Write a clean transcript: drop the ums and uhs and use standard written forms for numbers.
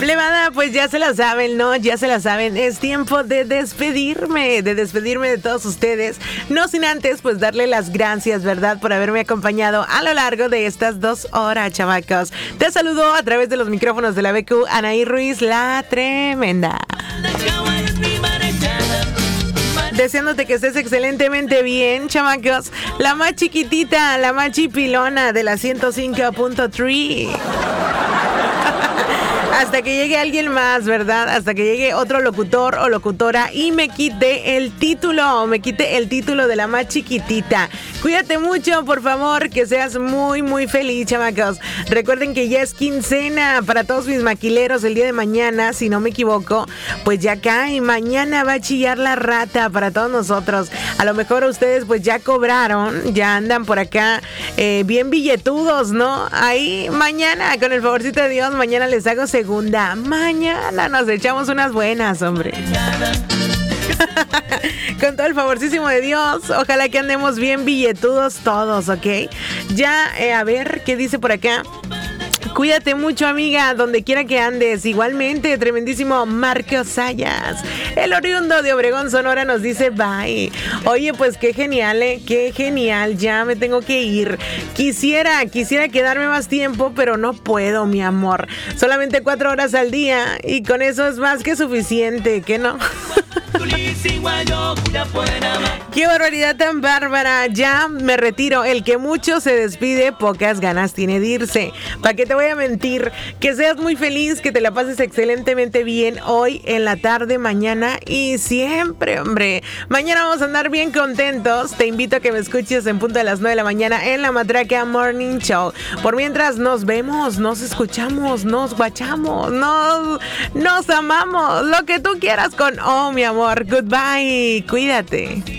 Plebada, pues ya se la saben, ¿no? Ya se la saben. Es tiempo de despedirme de todos ustedes. No sin antes, pues darle las gracias, ¿verdad? Por haberme acompañado a lo largo de estas 2 horas, chamacos. Te saludo a través de los micrófonos de la BQ, Anaí Ruiz, la tremenda. Deseándote que estés excelentemente bien, chamacos. La más chiquitita, la más chipilona de la 105.3. Hasta que llegue alguien más, ¿verdad? Hasta que llegue otro locutor o locutora y me quite el título de la más chiquitita. Cuídate mucho, por favor, que seas muy, muy feliz, chamacos. Recuerden que ya es quincena para todos mis maquileros el día de mañana, si no me equivoco, pues ya cae. Mañana va a chillar la rata para todos nosotros. A lo mejor ustedes pues ya cobraron, ya andan por acá bien billetudos, ¿no? Ahí mañana, con el favorcito de Dios, mañana les hago segunda. Mañana nos echamos unas buenas, hombre. Con todo el favorcísimo de Dios, ojalá que andemos bien billetudos todos, ¿ok? Ya, a ver, ¿qué dice por acá? Cuídate mucho, amiga, donde quiera que andes. Igualmente, tremendísimo Marcos Sayas, el oriundo de Obregón, Sonora, nos dice bye. Oye, pues qué genial, qué genial. Ya me tengo que ir. Quisiera quedarme más tiempo, pero no puedo, mi amor. Solamente 4 horas al día y con eso es más que suficiente, ¿qué no? Qué barbaridad tan bárbara. Ya me retiro. El que mucho se despide, pocas ganas tiene de irse. ¿Para qué te voy a mentir? Que seas muy feliz, que te la pases excelentemente bien hoy, en la tarde, mañana y siempre, hombre. Mañana vamos a andar bien contentos. Te invito a que me escuches en punto de las 9 de la mañana en la Matraca Morning Show. Por mientras nos vemos, nos escuchamos, nos guachamos, nos amamos. Lo que tú quieras con mi amor. Goodbye. Cuídate.